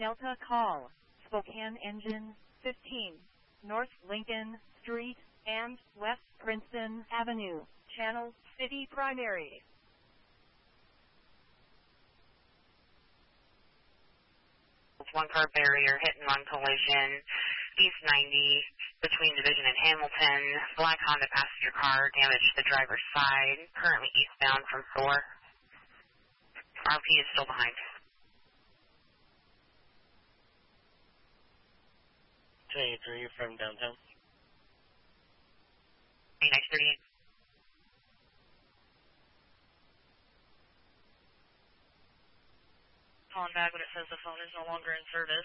Delta call, Spokane engine 15, North Lincoln Street and West Princeton Avenue, channel city primary. One car barrier hit and run collision, East 90 between Division and Hamilton. Black Honda passenger car damaged the driver's side, currently eastbound from Thor. RP is still behind. 23 from downtown. Hey, nice 38. Calling back when it says the phone is no longer in service.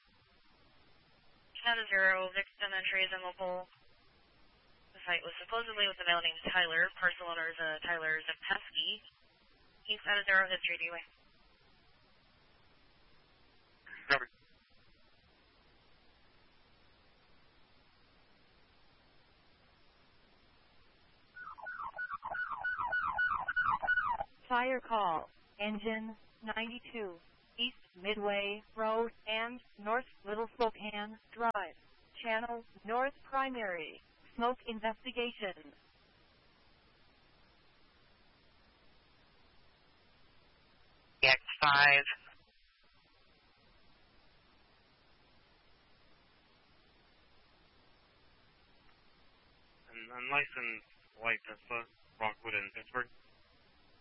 Shadow 0, victim entry is in local. The site was supposedly with the male named Tyler. Parcel owner is Tyler Zapesky. East Shadow 0, history DUA. Robert. Fire call, engine 92, East Midway Road and North Little Spokane Drive, channel North Primary, smoke investigation. X5. An unlicensed white Tesla, Rockwood and Pittsburgh.